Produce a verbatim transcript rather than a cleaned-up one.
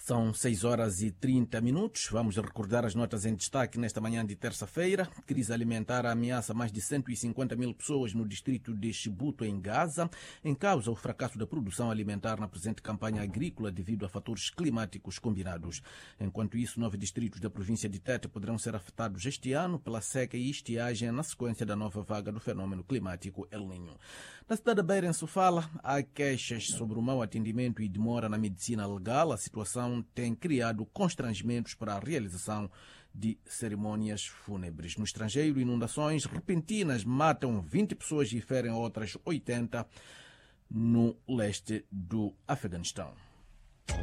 São seis horas e trinta minutos. Vamos recordar as notas em destaque nesta manhã de terça-feira. Crise alimentar ameaça mais de cento e cinquenta mil pessoas no distrito de Chibuto, em Gaza. Em causa, o fracasso da produção alimentar na presente campanha agrícola devido a fatores climáticos combinados. Enquanto isso, nove distritos da província de Tete poderão ser afetados este ano pela seca e estiagem na sequência da nova vaga do fenômeno climático El Niño. Na cidade de Beira, em Sofala, há queixas sobre o mau atendimento e demora na medicina legal. A situação tem criado constrangimentos para a realização de cerimônias fúnebres. No estrangeiro, inundações repentinas matam vinte pessoas e ferem outras oitenta no leste do Afeganistão.